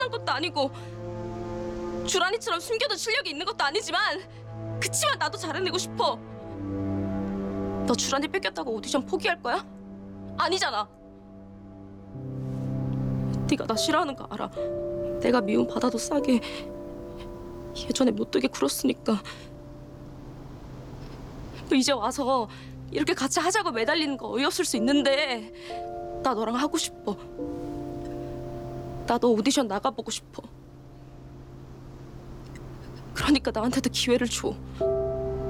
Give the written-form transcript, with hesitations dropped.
한 것도 아니고 주란이처럼 숨겨둔 실력이 있는 것도 아니지만 그치만 나도 잘해내고 싶어. 너 주란이 뺏겼다고 오디션 포기할 거야? 아니잖아. 네가 나 싫어하는 거 알아. 내가 미움 받아도 싸게 예전에 못되게 굴었으니까. 너 이제 와서 이렇게 같이 하자고 매달리는 거 어이없을 수 있는데 나 너랑 하고 싶어. 나도 오디션 나가보고 싶어. 그러니까 나한테도 기회를 줘.